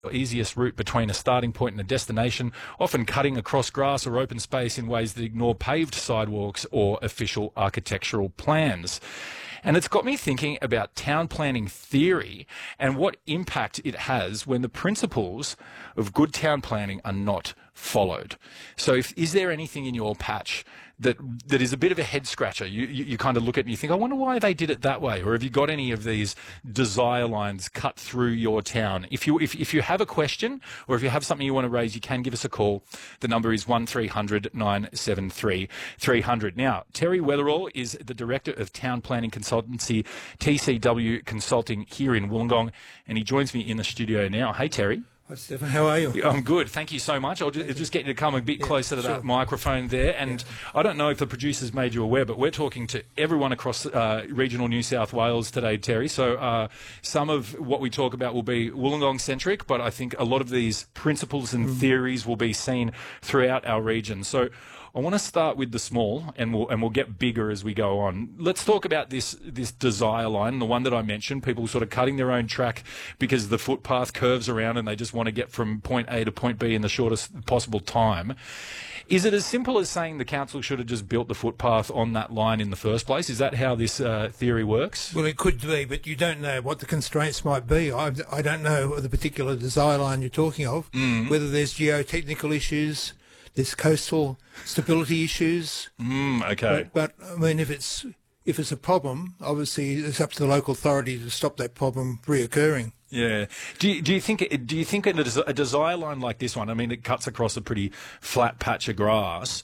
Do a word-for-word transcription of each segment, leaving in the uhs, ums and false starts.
easiest route between a starting point and a destination, often cutting across grass or open space in ways that ignore paved sidewalks or official architectural plans. And it's got me thinking about town planning theory and what impact it has when the principles of good town planning are not followed. So if, is there anything in your patch that that is a bit of a head scratcher? You, you, you kind of look at it and you think, I wonder why they did it that way. Or have you got any of these desire lines cut through your town? If you, if, if you have a question or if you have something you want to raise, you can give us a call. The number is one three hundred nine seven three three hundred. Now, Terry Weatherall is the Director of Town Planning Consultancy, T C W Consulting here in Wollongong, and he joins me in the studio now. Hey, Terry. Hi, Stephen. How are you? I'm good. Thank you so much. I'll just, just get you to come a bit yeah, closer to sure. that microphone there. And yeah. I don't know if the producers made you aware, but we're talking to everyone across uh, regional New South Wales today, Terry. So uh, some of what we talk about will be Wollongong-centric, but I think a lot of these principles and mm. theories will be seen throughout our region. So I want to start with the small, and we'll and we'll get bigger as we go on. Let's talk about this this desire line, the one that I mentioned. People sort of cutting their own track because the footpath curves around, and they just want to get from point A to point B in the shortest possible time. Is it as simple as saying the council should have just built the footpath on that line in the first place? Is that how this uh, theory works? Well, it could be, but you don't know what the constraints might be. I, I don't know the particular desire line you're talking of, mm. whether there's geotechnical issues, there's coastal stability issues. Mm, okay. But, but I mean, if it's if it's a problem, obviously it's up to the local authority to stop that problem reoccurring. Yeah. Do you, do you think it, do you think a, des a desire line like this one? I mean, it cuts across a pretty flat patch of grass.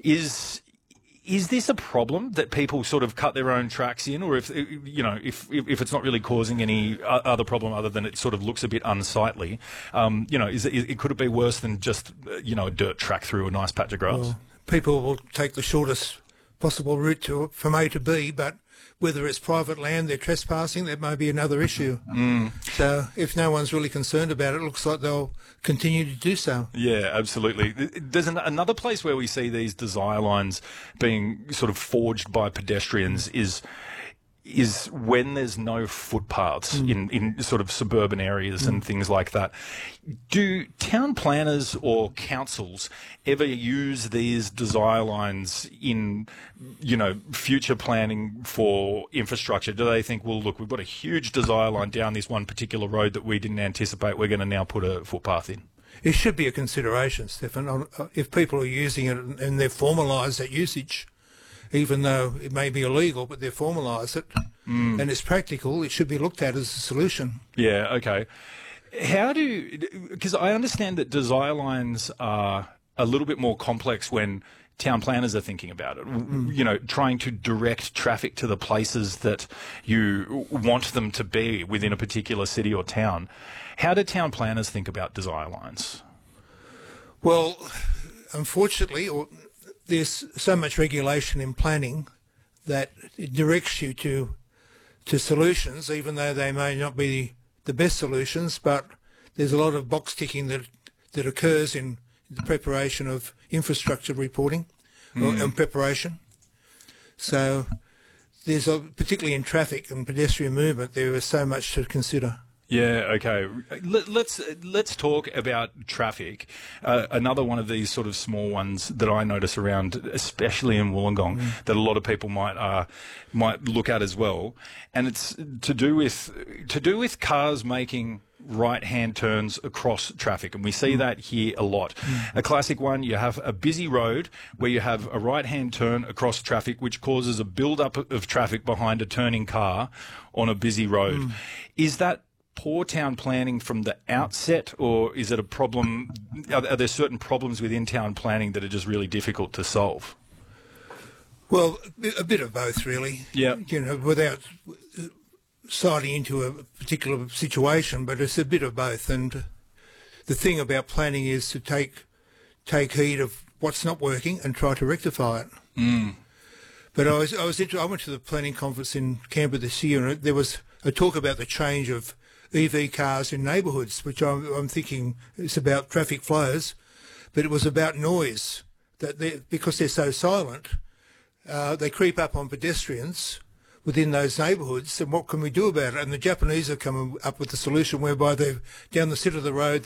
Is is this a problem that people sort of cut their own tracks in, or if you know if if it's not really causing any other problem other than it sort of looks a bit unsightly? Um, you know, is it, it could it be worse than just you know a dirt track through a nice patch of grass? Well, people will take the shortest possible route to from A to B, but whether it's private land, they're trespassing, that may be another issue. Mm. So if no one's really concerned about it, it looks like they'll continue to do so. Yeah, absolutely. There's an, another place where we see these desire lines being sort of forged by pedestrians is is when there's no footpaths mm. in, in sort of suburban areas mm. and things like that. Do town planners or councils ever use these desire lines in, you know, future planning for infrastructure? Do they think, well, look, we've got a huge desire line down this one particular road that we didn't anticipate, we're going to now put a footpath in? It should be a consideration, Stephen. If people are using it and they've formalised that usage, even though it may be illegal, but they've formalised it, mm. and it's practical, it should be looked at as a solution. Yeah, okay. How do, because I understand that desire lines are a little bit more complex when town planners are thinking about it, mm. you know, trying to direct traffic to the places that you want them to be within a particular city or town. How do town planners think about desire lines? Well, unfortunately, or there's so much regulation in planning that it directs you to to solutions, even though they may not be the best solutions, but there's a lot of box ticking that that occurs in the preparation of infrastructure reporting mm. or in preparation. So there's a, particularly in traffic and pedestrian movement, there is so much to consider. Yeah, okay. Let, let's let's talk about traffic. Uh, another one of these sort of small ones that I notice around, especially in Wollongong, mm. that a lot of people might uh, might look at as well, and it's to do with to do with cars making right-hand turns across traffic, and we see mm. that here a lot. Mm. A classic one, you have a busy road where you have a right-hand turn across traffic, which causes a build-up of traffic behind a turning car on a busy road. Mm. Is that poor town planning from the outset, or is it a problem? Are, are there certain problems within town planning that are just really difficult to solve? Well, a bit of both, really. Yeah. You know, without citing into a particular situation, but it's a bit of both. And the thing about planning is to take take heed of what's not working and try to rectify it. Mm. But I was I was inter I went to the planning conference in Canberra this year, and there was a talk about the change of E V cars in neighbourhoods, which I'm, I'm thinking is about traffic flows, but it was about noise, that they, because they're so silent, uh, they creep up on pedestrians within those neighbourhoods, and what can we do about it? And the Japanese are coming up with a solution whereby they're down the centre of the road,